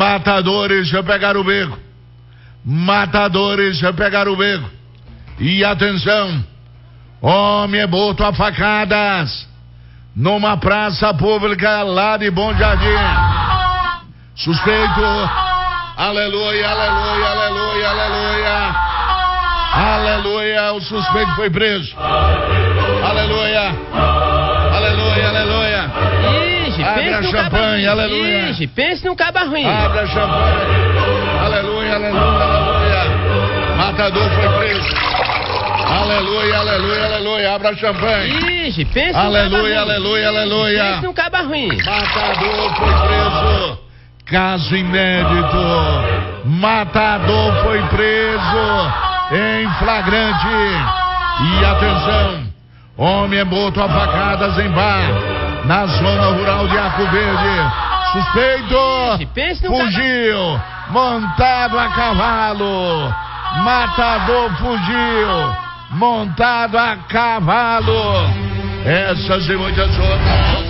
Matadores já pegaram o beco. Matadores já pegaram o beco. E atenção, homem é morto a facadas numa praça pública lá de Bom Jardim. Suspeito, aleluia, aleluia, aleluia, aleluia, aleluia, o suspeito foi preso. Aleluia, aleluia, aleluia. Abre a champanhe, aleluia. Ixi, pense num caba ruim. Abre a champanhe, aleluia, aleluia, aleluia. Matador foi preso. Aleluia, aleluia, aleluia. Abra a champanhe. Ixi, pense aleluia, aleluia, aleluia. Pense num caba ruim. Matador foi preso. Caso inédito. Matador foi preso em flagrante. E atenção, homem é morto a facadas em bar na zona rural de Arco Verde. Suspeito fugiu montado a cavalo. Matador fugiu montado a cavalo. Essas e muitas outras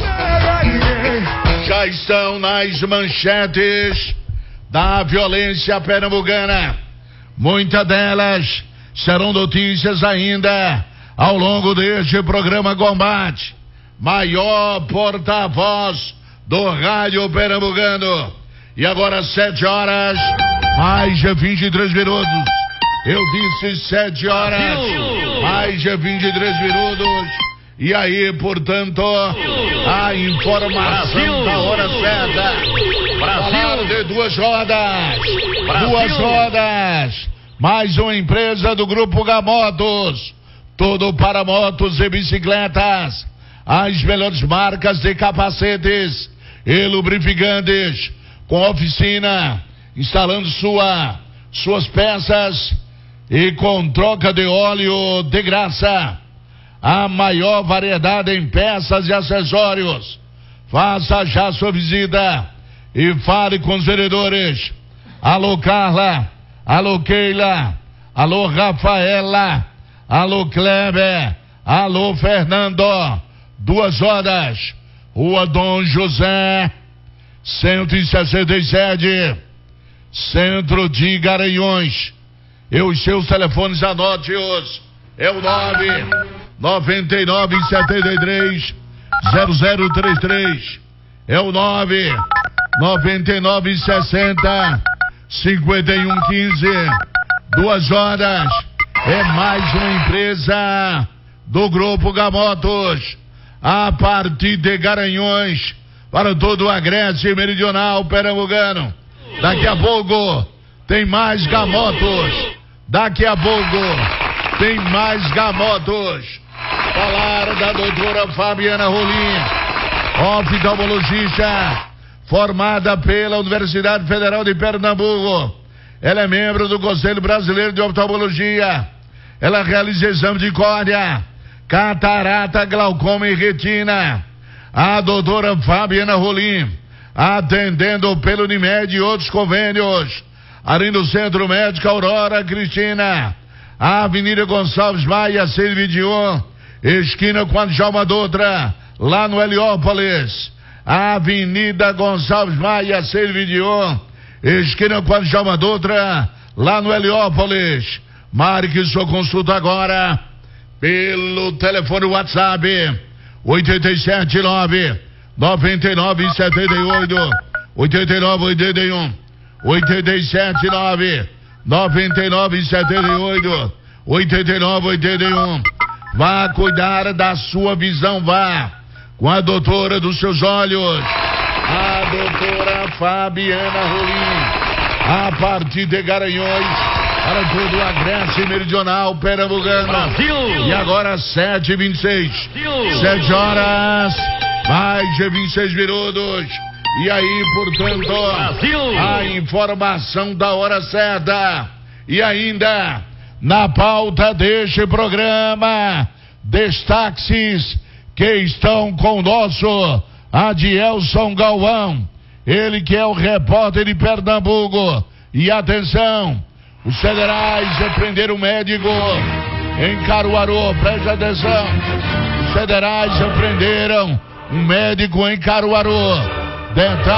já estão nas manchetes da violência pernambucana. Muitas delas serão notícias ainda ao longo deste programa Combate. Maior porta-voz do rádio pernambucano. E agora 7 horas, mais de 23 minutos. Eu disse 7 horas, mais de 23 minutos. E aí, portanto, a informação da hora certa. Falaram de 2 rodas. 2 rodas. Mais uma empresa do Grupo Gamotos. Tudo para motos e bicicletas. As melhores marcas de capacetes e lubrificantes. Com oficina, instalando suas peças e com troca de óleo de graça. A maior variedade em peças e acessórios. Faça já sua visita e fale com os vendedores. Alô Carla, alô Keila, alô Rafaela, alô Kleber, alô Fernando. 2 horas, Rua Dom José, 167, Centro de Garanhuns. E os seus telefones, anote-os. É o 999730033. É o 999605115. 2 horas. É mais uma empresa do Grupo Gamotos. A partir de Garanhuns para todo o Agreste Meridional Pernambucano. Daqui a pouco tem mais Gamotos. Daqui a pouco tem mais Gamotos. Falar da doutora Fabiana Rolim, oftalmologista, formada pela Universidade Federal de Pernambuco. Ela é membro do Conselho Brasileiro de Oftalmologia. Ela realiza exame de córnea, catarata, glaucoma e retina. A doutora Fabiana Rolim, atendendo pelo Unimed e outros convênios. Ali no Centro Médico Aurora Cristina, a Avenida Gonçalves Maia, 121, esquina com a Djalma Dutra, lá no Heliópolis. A Avenida Gonçalves Maia, 121, esquina com a Djalma Dutra, lá no Heliópolis. Marque sua consulta agora pelo telefone WhatsApp 879 9978 8981 879 9978 8981. Vá cuidar da sua visão, vá com a doutora dos seus olhos, a doutora Fabiana Rolim, a partir de Garanhuns para todo o Agreste Meridional Pernambucano. Brasil. E agora 7h26, 7 horas, mais de 26 minutos. E aí, portanto, Brasil, a informação da hora certa. E ainda, na pauta deste programa, destaques que estão com o nosso Adielson Galvão. Ele que é o repórter de Pernambuco. E atenção, os federais prenderam um médico em Caruaru. Preste atenção. Os federais prenderam um médico em Caruaru.